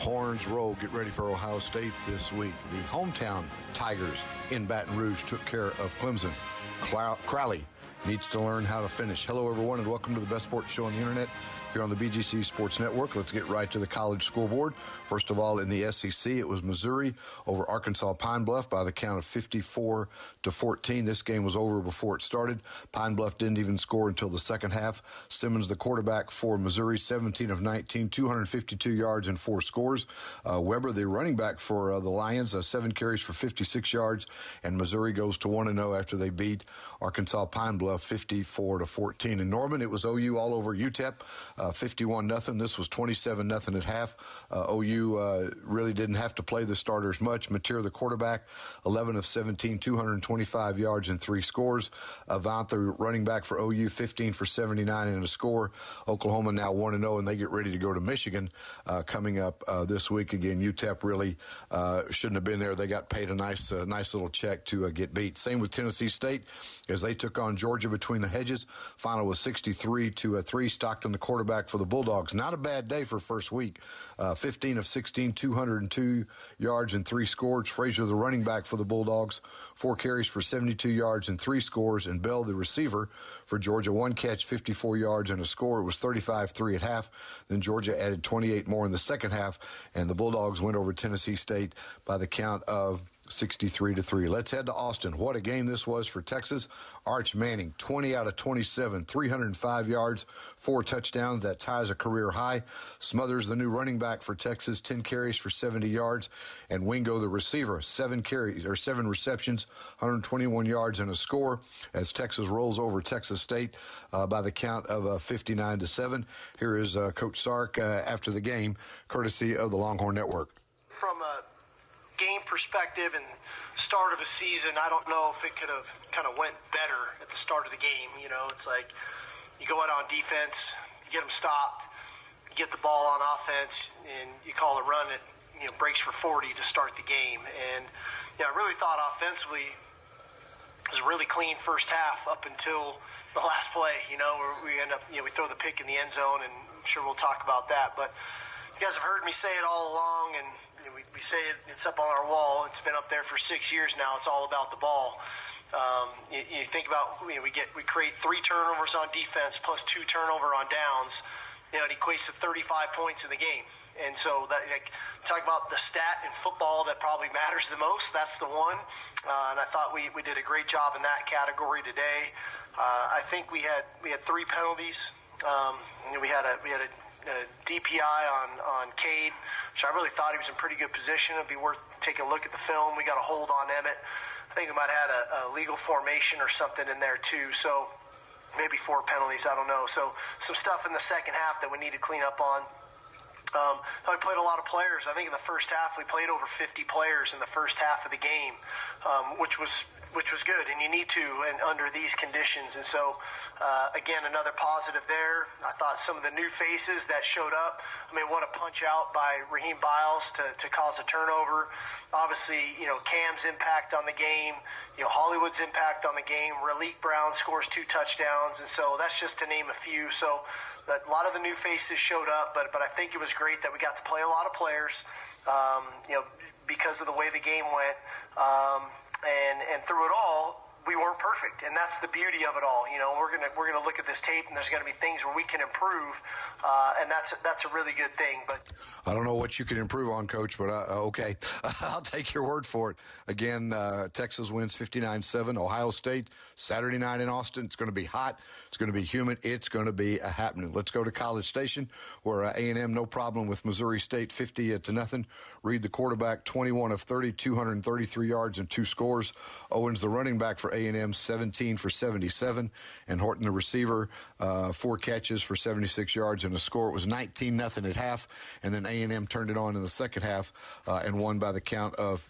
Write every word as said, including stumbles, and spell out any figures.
Horns roll. Get ready for Ohio State this week. The hometown Tigers in Baton Rouge took care of Clemson. Crowley needs to learn how to finish. Hello, everyone, and welcome to the best sports show on the internet here on the B G C Sports Network. Let's get right to the college scoreboard. First of all, in the S E C, it was Missouri over Arkansas Pine Bluff by the count of fifty-four to fourteen. This game was over before it started. Pine Bluff didn't even score until the second half. Simmons, the quarterback for Missouri, seventeen of nineteen, two hundred fifty-two yards and four scores. Uh, Weber, the running back for uh, the Lions, uh, seven carries for fifty-six yards, and Missouri goes to one and oh after they beat Arkansas Pine Bluff fifty-four to fourteen. In Norman, it was O U all over U T E P. Uh, fifty-one nothing. This was twenty-seven nothing at half. Uh, O U uh, really didn't have to play the starters much. Mateer, the quarterback, eleven of seventeen, two hundred twenty-five yards and three scores. Avant, the running back for O U, fifteen for seventy-nine and a score. Oklahoma now one and oh, and they get ready to go to Michigan uh, coming up uh, this week. Again, U T E P really uh, shouldn't have been there. They got paid a nice, uh, nice little check to uh, get beat. Same with Tennessee State as they took on Georgia between the hedges. Final was sixty-three to three. Stockton, the quarterback for the Bulldogs. Not a bad day for first week. Uh, fifteen of sixteen, two hundred two yards and three scores. Frazier, the running back for the Bulldogs, four carries for seventy-two yards and three scores. And Bell, the receiver for Georgia, one catch, fifty-four yards and a score. It was thirty-five three at half. Then Georgia added twenty-eight more in the second half, and the Bulldogs went over Tennessee State by the count of sixty-three to three. Let's head to Austin. What a game this was for Texas. Arch Manning, twenty out of twenty-seven, three hundred five yards, four touchdowns. That ties a career high. Smothers, the new running back for Texas, ten carries for seventy yards. And Wingo, the receiver, seven carries or seven receptions, one hundred twenty-one yards and a score as Texas rolls over Texas State uh, by the count of uh, fifty-nine to seven. Here is uh, Coach Sark uh, after the game, courtesy of the Longhorn Network. From a game perspective and start of a season, I don't know if it could have kind of went better at the start of the game. You know, it's like you go out on defense, you get them stopped, you get the ball on offense, and you call a run at, you know, breaks for forty to start the game. And, you know, I really thought offensively it was a really clean first half up until the last play, you know, where we end up, you know, we throw the pick in the end zone, and I'm sure we'll talk about that. But you guys have heard me say it all along, and We, we say it, it's up on our wall. It's been up there for six years now. It's all about the ball. Um, you, you think about, you know, we get we create three turnovers on defense plus two turnover on downs. You know, it equates to thirty-five points in the game. And so that, like, talk about the stat in football that probably matters the most. That's the one. Uh, and I thought we, we did a great job in that category today. Uh, I think we had we had three penalties. Um, we had a we had a Uh, D P I on, on Cade, which I really thought he was in pretty good position. It'd be worth taking a look at the film. We got a hold on Emmett. I think we might have had a, a legal formation or something in there too. So maybe four penalties, I don't know. So some stuff in the second half that we need to clean up on. Um, we played a lot of players. I think in the first half we played over fifty players in the first half of the game, um, which was which was good, and you need to and under these conditions. And so, uh, again, another positive there. I thought some of the new faces that showed up, I mean, what a punch out by Raheem Biles to, to cause a turnover. Obviously, you know, Cam's impact on the game, you know, Hollywood's impact on the game. Raleek Brown scores two touchdowns, and so that's just to name a few. So a lot of the new faces showed up, but but I think it was great that we got to play a lot of players, um, you know, because of the way the game went. Um, And and through it all, we weren't perfect, and that's the beauty of it all. You know, we're gonna we're gonna look at this tape, and there's gonna be things where we can improve, uh, and that's that's a really good thing. But I don't know what you can improve on, Coach, but uh, okay, I'll take your word for it. Again, uh, Texas wins fifty-nine seven. Ohio State Saturday night in Austin. It's going to be hot. It's going to be humid. It's going to be a happening. Let's go to College Station, where uh, A and M no problem with Missouri State, fifty to nothing. Reed, the quarterback, twenty-one of thirty, two hundred thirty-three yards and two scores. Owens, the running back for A and M, seventeen for seventy-seven, and Horton, the receiver, uh, four catches for seventy-six yards and a score. It was nineteen nothing at half, and then A and M turned it on in the second half uh, and won by the count of